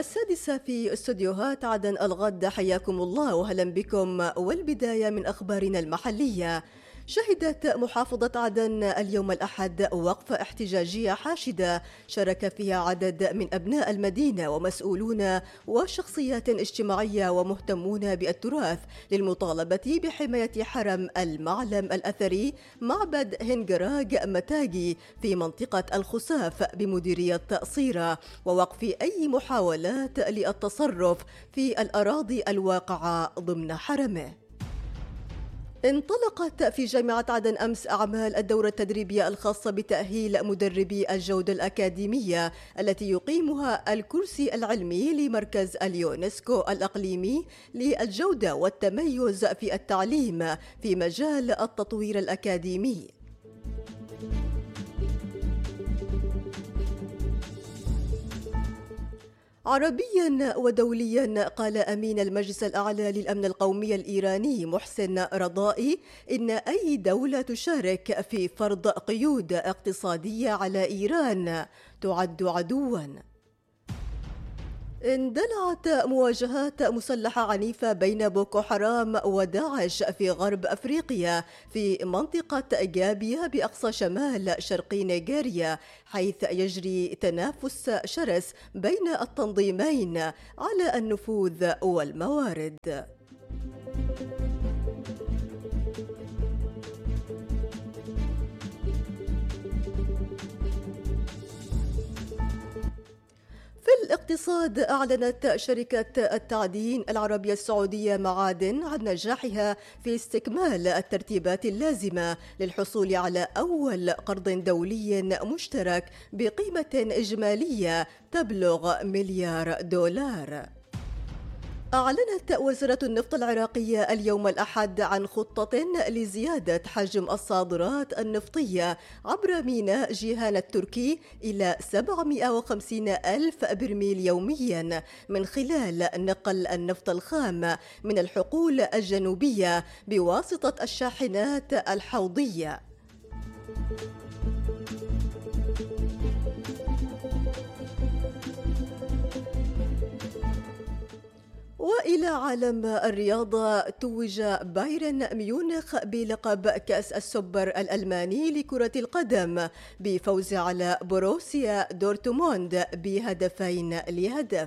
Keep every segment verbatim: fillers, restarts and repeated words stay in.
السادسة في استوديوهات عدن الغد، حياكم الله وأهلا بكم. والبداية من أخبارنا المحلية. شهدت محافظة عدن اليوم الأحد وقفة احتجاجية حاشدة شارك فيها عدد من أبناء المدينة ومسؤولون وشخصيات اجتماعية ومهتمون بالتراث للمطالبة بحماية حرم المعلم الأثري معبد هنجراج متاجي في منطقة الخساف بمديرية صيرة، ووقف أي محاولات للتصرف في الأراضي الواقعة ضمن حرمه. انطلقت في جامعة عدن أمس أعمال الدورة التدريبية الخاصة بتأهيل مدربي الجودة الأكاديمية التي يقيمها الكرسي العلمي لمركز اليونسكو الإقليمي للجودة والتميز في التعليم في مجال التطوير الأكاديمي. عربيا ودوليا، قال أمين المجلس الأعلى للأمن القومي الإيراني محسن رضائي إن أي دولة تشارك في فرض قيود اقتصادية على إيران تعد عدواً. اندلعت مواجهات مسلحة عنيفة بين بوكو حرام وداعش في غرب أفريقيا في منطقة جابيا بأقصى شمال شرقي نيجيريا، حيث يجري تنافس شرس بين التنظيمين على النفوذ والموارد. في الاقتصاد، أعلنت شركة التعدين العربية السعودية معادن عن نجاحها في استكمال الترتيبات اللازمة للحصول على أول قرض دولي مشترك بقيمة إجمالية تبلغ مليار دولار. أعلنت وزارة النفط العراقية اليوم الأحد عن خطة لزيادة حجم الصادرات النفطية عبر ميناء جيهان التركي إلى سبعمائة وخمسين ألف برميل يومياً من خلال نقل النفط الخام من الحقول الجنوبية بواسطة الشاحنات الحوضية. وإلى عالم الرياضة، توج بايرن ميونخ بلقب كأس السوبر الألماني لكرة القدم بفوز على بروسيا دورتموند بهدفين لهدف.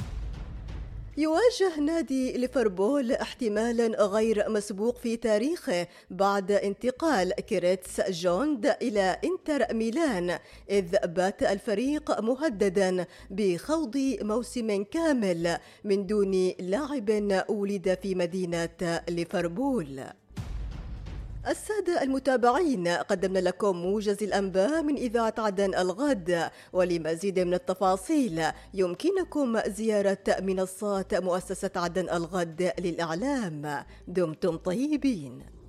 يواجه نادي ليفربول احتمالا غير مسبوق في تاريخه بعد انتقال كريتس جوند إلى إنتر ميلان، إذ بات الفريق مهددا بخوض موسم كامل من دون لاعب ولد في مدينة ليفربول. السادة المتابعين، قدمنا لكم موجز الأنباء من إذاعة عدن الغد، ولمزيد من التفاصيل يمكنكم زيارة منصات مؤسسة عدن الغد للإعلام. دمتم طيبين.